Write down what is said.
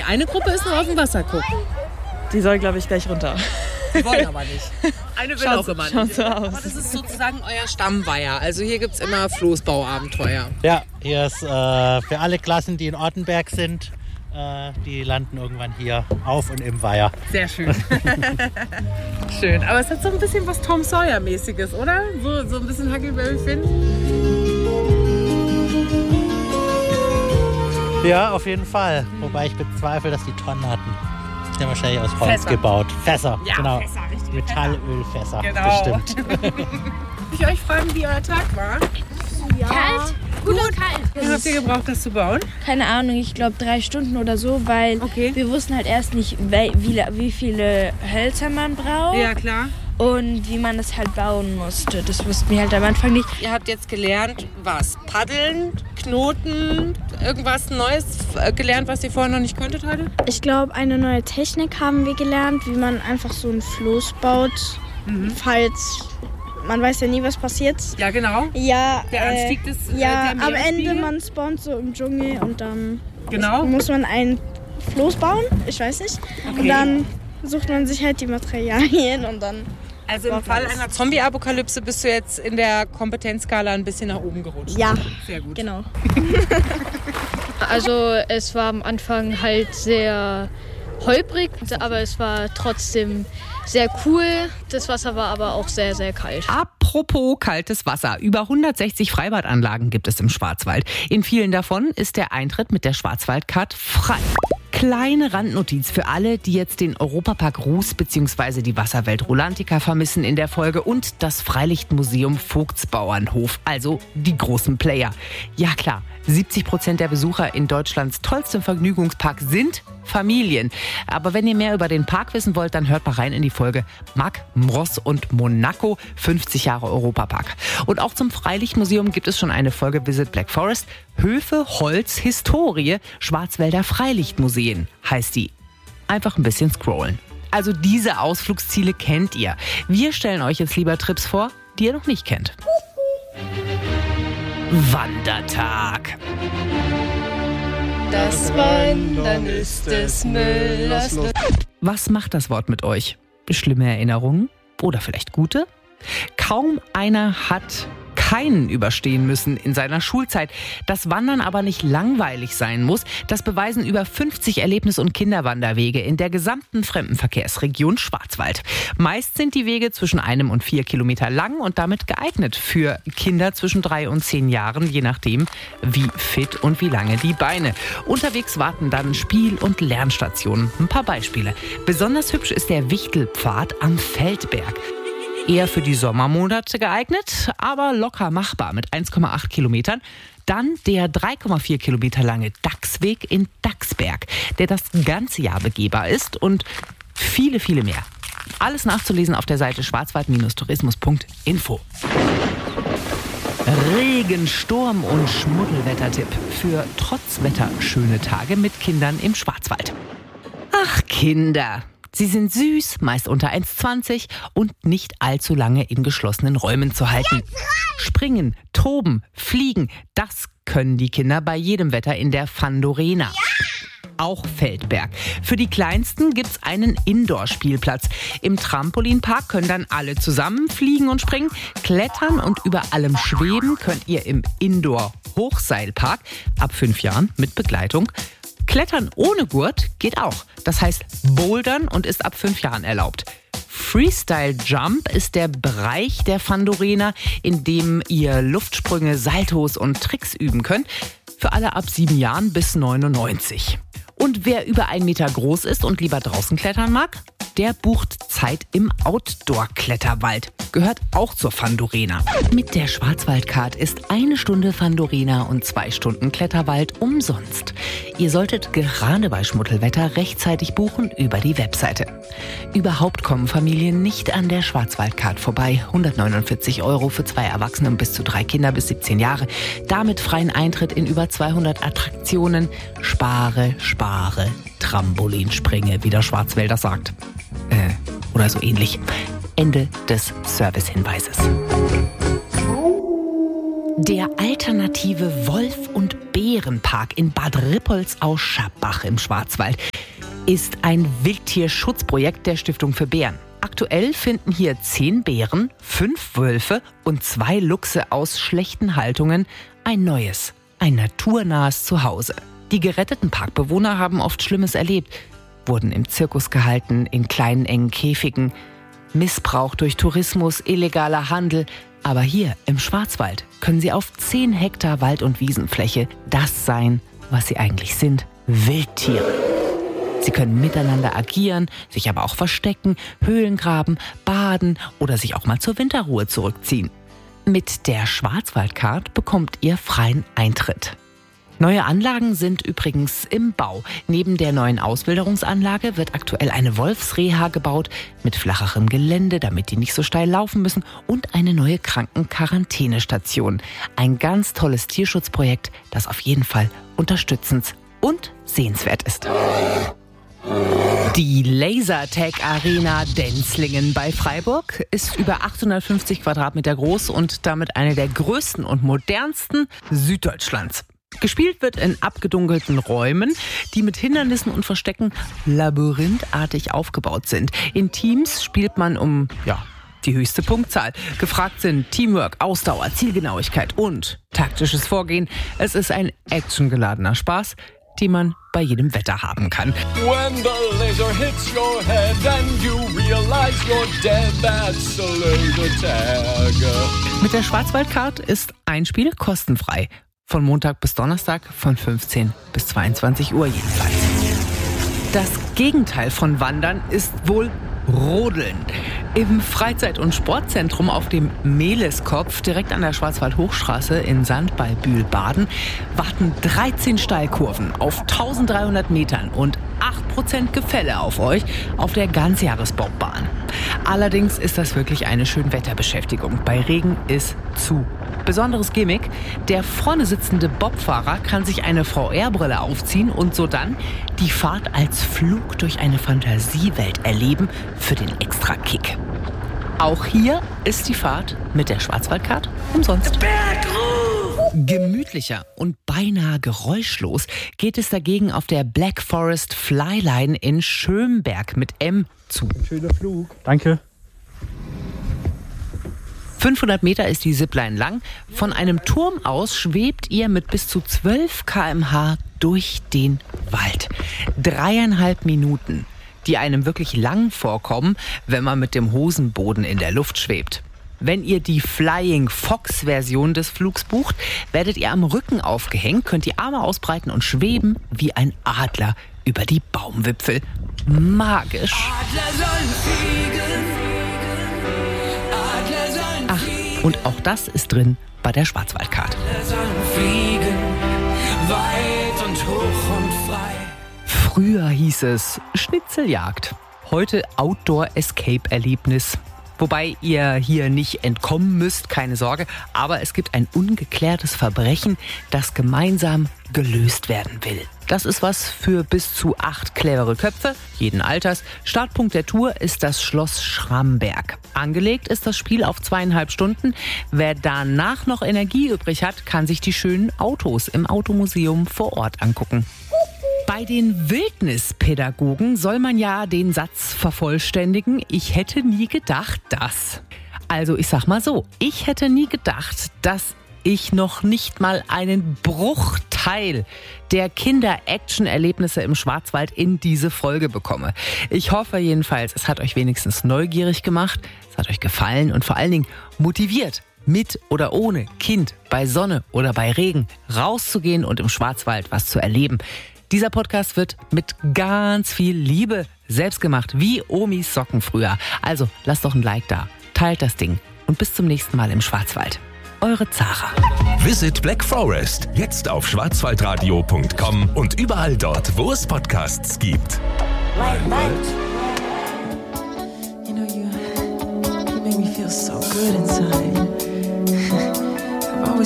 Nee, eine Gruppe ist noch auf dem Wasser gucken. Die soll, glaube ich, gleich runter. Die wollen aber nicht. Eine will auch immer nicht. Schaut so aus. Aber das ist sozusagen euer Stammweiher. Also hier gibt es immer Floßbauabenteuer. Ja, hier ist für alle Klassen, die in Ortenberg sind, die landen irgendwann hier auf und im Weiher. Sehr schön. Schön. Aber es hat so ein bisschen was Tom Sawyer-mäßiges, oder? So ein bisschen Huckleberry Finn. Ja, auf jeden Fall. Wobei ich bezweifle, dass die Tonnen hatten. Die haben wahrscheinlich aus Holz gebaut. Fässer, ja, genau. Fässer, richtig. Metallölfässer, Genau. bestimmt. Darf ich euch fragen, wie euer Tag war? Ja. Kalt? Gut und kalt. Wie lange habt ihr gebraucht, das zu bauen? Keine Ahnung, ich glaube 3 Stunden oder so, weil wir wussten halt erst nicht, wie viele Hölzer man braucht. Ja, klar. Und wie man das halt bauen musste. Das wussten wir halt am Anfang nicht. Ihr habt jetzt gelernt, was? Paddeln, Knoten, irgendwas Neues gelernt, was ihr vorher noch nicht konntet heute? Ich glaube, eine neue Technik haben wir gelernt, wie man einfach so ein Floß baut, falls... Man weiß ja nie, was passiert. Ja, genau. Ja, der Anstieg des ja, der am Ende man spawnt so im Dschungel und dann muss man ein Floß bauen, ich weiß nicht. Okay. Und dann sucht man sich halt die Materialien und dann... Also im Fall einer Zombie-Apokalypse bist du jetzt in der Kompetenzskala ein bisschen nach oben gerutscht. Ja, sehr gut. Genau. Also es war am Anfang halt sehr holprig, aber es war trotzdem sehr cool. Das Wasser war aber auch sehr, sehr kalt. Apropos kaltes Wasser. Über 160 Freibadanlagen gibt es im Schwarzwald. In vielen davon ist der Eintritt mit der Schwarzwaldcard frei. Kleine Randnotiz für alle, die jetzt den Europapark Ruß bzw. die Wasserwelt Rolantica vermissen in der Folge und das Freilichtmuseum Vogtsbauernhof, also die großen Player. Ja klar, 70% der Besucher in Deutschlands tollstem Vergnügungspark sind Familien. Aber wenn ihr mehr über den Park wissen wollt, dann hört mal rein in die Folge Mack, Mross und Monaco, 50 Jahre Europapark. Und auch zum Freilichtmuseum gibt es schon eine Folge Visit Black Forest. Höfe, Holz, Historie, Schwarzwälder Freilichtmuseen heißt die. Einfach ein bisschen scrollen. Also diese Ausflugsziele kennt ihr. Wir stellen euch jetzt lieber Trips vor, die ihr noch nicht kennt. Wandertag. Das Wandern ist des Müllers Lust. Was macht das Wort mit euch? Schlimme Erinnerungen? Oder vielleicht gute? Kaum einer hat keinen überstehen müssen in seiner Schulzeit. Dass Wandern aber nicht langweilig sein muss, das beweisen über 50 Erlebnis- und Kinderwanderwege in der gesamten Fremdenverkehrsregion Schwarzwald. Meist sind die Wege zwischen 1 und 4 Kilometer lang und damit geeignet für Kinder zwischen 3 und 10 Jahren, je nachdem, wie fit und wie lange die Beine. Unterwegs warten dann Spiel- und Lernstationen. Ein paar Beispiele. Besonders hübsch ist der Wichtelpfad am Feldberg. Eher für die Sommermonate geeignet, aber locker machbar mit 1,8 Kilometern. Dann der 3,4 Kilometer lange Dachsweg in Dachsberg, der das ganze Jahr begehbar ist und viele, viele mehr. Alles nachzulesen auf der Seite schwarzwald-tourismus.info. Regen, Sturm und Schmuddelwettertipp für trotz Wetter schöne Tage mit Kindern im Schwarzwald. Ach, Kinder! Sie sind süß, meist unter 1,20 und nicht allzu lange in geschlossenen Räumen zu halten. Springen, toben, fliegen, das können die Kinder bei jedem Wetter in der Fandorena. Auch Feldberg. Für die Kleinsten gibt's einen Indoor-Spielplatz. Im Trampolinpark können dann alle zusammen fliegen und springen. Klettern und über allem schweben könnt ihr im Indoor-Hochseilpark ab 5 Jahren mit Begleitung. Klettern ohne Gurt geht auch. Das heißt Bouldern und ist ab 5 Jahren erlaubt. Freestyle Jump ist der Bereich der Fandorena, in dem ihr Luftsprünge, Saltos und Tricks üben könnt. Für alle ab 7 Jahren bis 99. Und wer über 1 Meter groß ist und lieber draußen klettern mag, der bucht Zeit im Outdoor-Kletterwald. Gehört auch zur Fandorena. Mit der Schwarzwaldcard ist 1 Stunde Fandorena und 2 Stunden Kletterwald umsonst. Ihr solltet gerade bei Schmuddelwetter rechtzeitig buchen über die Webseite. Überhaupt kommen Familien nicht an der Schwarzwaldcard vorbei. 149 € für 2 Erwachsene und bis zu 3 Kinder bis 17 Jahre. Damit freien Eintritt in über 200 Attraktionen. Spare, spare, Trampolinspringe, wie der Schwarzwälder sagt. Oder so ähnlich. Ende des Servicehinweises. Der alternative Wolf- und Bärenpark in Bad Rippoldsau-Schappach im Schwarzwald ist ein Wildtierschutzprojekt der Stiftung für Bären. Aktuell finden hier 10 Bären, 5 Wölfe und 2 Luchse aus schlechten Haltungen ein neues, ein naturnahes Zuhause. Die geretteten Parkbewohner haben oft Schlimmes erlebt, wurden im Zirkus gehalten, in kleinen engen Käfigen, Missbrauch durch Tourismus, illegaler Handel. Aber hier im Schwarzwald können sie auf 10 Hektar Wald- und Wiesenfläche das sein, was sie eigentlich sind: Wildtiere. Sie können miteinander agieren, sich aber auch verstecken, Höhlen graben, baden oder sich auch mal zur Winterruhe zurückziehen. Mit der Schwarzwaldcard bekommt ihr freien Eintritt. Neue Anlagen sind übrigens im Bau. Neben der neuen Auswilderungsanlage wird aktuell eine Wolfsreha gebaut mit flacherem Gelände, damit die nicht so steil laufen müssen, und eine neue Krankenquarantänestation. Ein ganz tolles Tierschutzprojekt, das auf jeden Fall unterstützens und sehenswert ist. Die Lasertag Arena Denzlingen bei Freiburg ist über 850 Quadratmeter groß und damit eine der größten und modernsten Süddeutschlands. Gespielt wird in abgedunkelten Räumen, die mit Hindernissen und Verstecken labyrinthartig aufgebaut sind. In Teams spielt man um die höchste Punktzahl. Gefragt sind Teamwork, Ausdauer, Zielgenauigkeit und taktisches Vorgehen. Es ist ein actiongeladener Spaß, die man bei jedem Wetter haben kann. When the laser hits your head and you realize you're dead, that's a laser tag. Mit der Schwarzwaldcard ist ein Spiel kostenfrei. Von Montag bis Donnerstag von 15 bis 22 Uhr jedenfalls. Das Gegenteil von Wandern ist wohl Rodeln. Im Freizeit- und Sportzentrum auf dem Mehleskopf, direkt an der Schwarzwald-Hochstraße in Sand bei Bühl-Baden, warten 13 Steilkurven auf 1300 Metern und 8% Gefälle auf euch auf der Ganzjahresbobbahn. Allerdings ist das wirklich eine Schönwetterbeschäftigung. Bei Regen ist zu. Besonderes Gimmick: der vorne sitzende Bobfahrer kann sich eine VR-Brille aufziehen und so dann die Fahrt als Flug durch eine Fantasiewelt erleben für den Extra-Kick. Auch hier ist die Fahrt mit der Schwarzwaldcard umsonst. Gemütlicher und beinahe geräuschlos geht es dagegen auf der Black Forest Flyline in Schönberg mit M zu. Schöner Flug. Danke. 500 Meter ist die Zipline lang. Von einem Turm aus schwebt ihr mit bis zu 12 km/h durch den Wald. 3,5 Minuten, die einem wirklich lang vorkommen, wenn man mit dem Hosenboden in der Luft schwebt. Wenn ihr die Flying Fox-Version des Flugs bucht, werdet ihr am Rücken aufgehängt, könnt die Arme ausbreiten und schweben wie ein Adler über die Baumwipfel. Magisch. Ach, und auch das ist drin bei der Schwarzwaldcard. Früher hieß es Schnitzeljagd, heute Outdoor-Escape-Erlebnis. Wobei ihr hier nicht entkommen müsst, keine Sorge, aber es gibt ein ungeklärtes Verbrechen, das gemeinsam gelöst werden will. Das ist was für bis zu 8 clevere Köpfe, jeden Alters. Startpunkt der Tour ist das Schloss Schramberg. Angelegt ist das Spiel auf 2,5 Stunden. Wer danach noch Energie übrig hat, kann sich die schönen Autos im Automuseum vor Ort angucken. Bei den Wildnispädagogen soll man ja den Satz vervollständigen: Ich hätte nie gedacht, dass. Also ich sag mal so, ich hätte nie gedacht, dass ich noch nicht mal einen Bruchteil der Kinder-Action-Erlebnisse im Schwarzwald in diese Folge bekomme. Ich hoffe jedenfalls, es hat euch wenigstens neugierig gemacht, es hat euch gefallen und vor allen Dingen motiviert, mit oder ohne Kind, bei Sonne oder bei Regen rauszugehen und im Schwarzwald was zu erleben. Dieser Podcast wird mit ganz viel Liebe selbst gemacht, wie Omis Socken früher. Also lasst doch ein Like da, teilt das Ding und bis zum nächsten Mal im Schwarzwald. Eure Zara. Visit Black Forest jetzt auf schwarzwaldradio.com und überall dort, wo es Podcasts gibt. You know, you make me feel so good inside.